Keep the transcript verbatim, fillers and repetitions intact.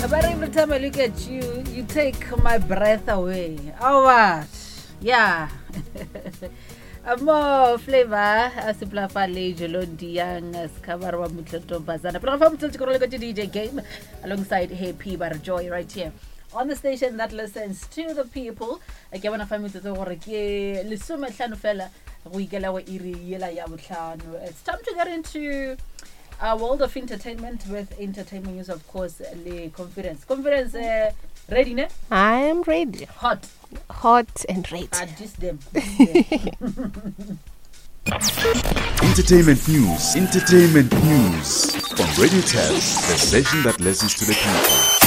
But every time I look at you, you take my breath away. Oh, what? Yeah. Amo flavor asipla fale jolondi yang skabarwa mutlo bazana. Pero fa mutlo tikoro le D J Game alongside Hey P Bar Joy right here on the station that listens to the people. Ke bona fa mutlo gore ke le some tlhano fela go ikela wa iri yela ya botlhano. It's time to get into a world of entertainment with entertainment news, of course. Le conference conference uh, ready ne? I am ready. Hot. Hot and ready. I just them. Entertainment news. Entertainment news from Radio Tabs, the station that listens to the people.